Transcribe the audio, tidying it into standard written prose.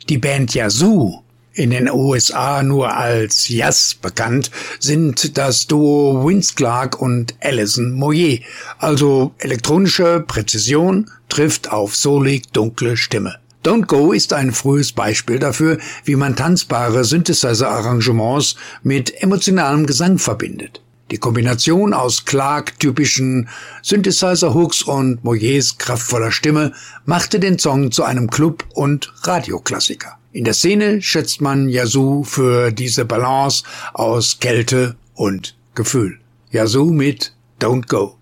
Die Band Yazoo, in den USA nur als Yas bekannt, sind das Duo Vince Clarke und Alison Moyet. Also elektronische Präzision trifft auf soulig dunkle Stimme. Don't Go ist ein frühes Beispiel dafür, wie man tanzbare Synthesizer-Arrangements mit emotionalem Gesang verbindet. Die Kombination aus Clarke-typischen Synthesizer-Hooks und Moyets kraftvoller Stimme machte den Song zu einem Club- und Radioklassiker. In der Szene schätzt man Yazoo für diese Balance aus Kälte und Gefühl. Yazoo mit Don't Go.